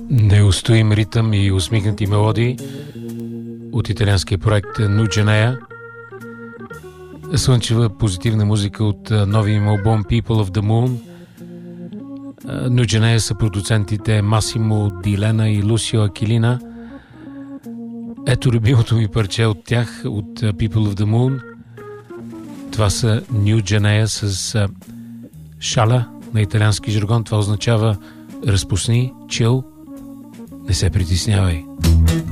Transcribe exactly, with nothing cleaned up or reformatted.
Неустоим ритъм и усмихнати мелодии от италианския проект New Genea. Слънчева позитивна музика от новия им албум People of the Moon. New Genea са продуцентите Масимо Дилена и Лусио Акилина. Ето любимото ми парче от тях, от People of the Moon. Това са New Genea с шала на италиански жаргон. Това означава разпусни, чил, не се притеснявай.